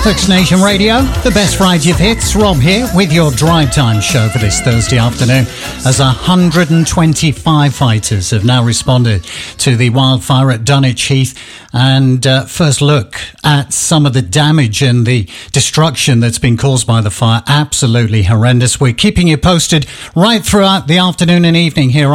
Suffolk's Nation Radio, the best variety of hits. Rob here with your drive time show for this Thursday afternoon, as 125 fighters have now responded to the wildfire at Dunwich Heath. And first look at some of the damage and the destruction that's been caused by the fire. Absolutely horrendous. We're keeping you posted right throughout the afternoon and evening here